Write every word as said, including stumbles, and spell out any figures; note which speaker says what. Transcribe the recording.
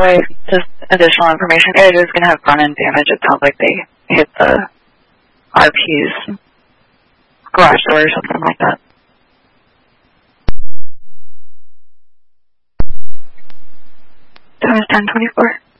Speaker 1: way, just additional information. It is going to have front-end damage. It sounds like they hit the R P's garage door or something like that. Time is ten twenty-four.